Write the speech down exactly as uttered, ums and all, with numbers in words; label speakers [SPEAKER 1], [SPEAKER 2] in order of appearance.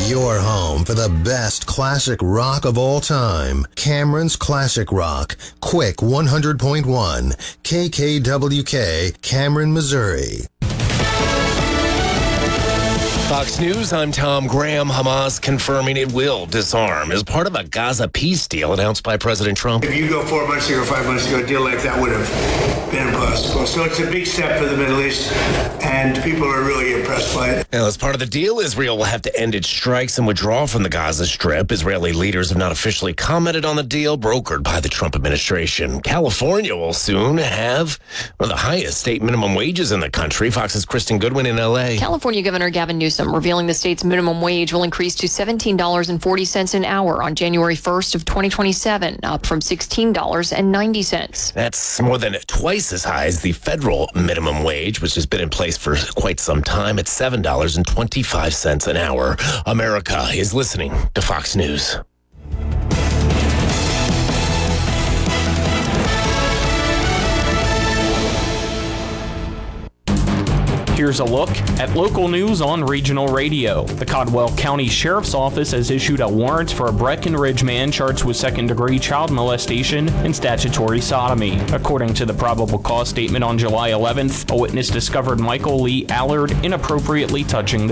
[SPEAKER 1] Your home for the best classic rock of all time. Cameron's Classic Rock. Quick one hundred point one. K K W K, Cameron, Missouri.
[SPEAKER 2] Fox News, I'm Tom Graham. Hamas confirming it will disarm as part of a Gaza peace deal announced by President Trump.
[SPEAKER 3] If you go four months ago, five months ago, a deal like that would have been impossible. So it's a big step for the Middle East, and people are really impressed by it.
[SPEAKER 2] Now, as part of the deal, Israel will have to end its strikes and withdraw from the Gaza Strip. Israeli leaders have not officially commented on the deal brokered by the Trump administration. California will soon have one of the highest state minimum wages in the country. Fox's Kristen Goodwin in L A.
[SPEAKER 4] California Governor Gavin Newsom revealing the state's minimum wage will increase to seventeen dollars and forty cents an hour on January first of twenty twenty-seven, up from sixteen dollars and ninety cents.
[SPEAKER 2] That's more than twice as high as the federal minimum wage, which has been in place for quite some time at seven dollars and twenty-five cents an hour. America is listening to Fox News.
[SPEAKER 5] Here's a look at local news on regional radio. The Caldwell County Sheriff's Office has issued a warrant for a Breckenridge man charged with second-degree child molestation and statutory sodomy. According to the probable cause statement on July eleventh, a witness discovered Michael Lee Allard inappropriately touching the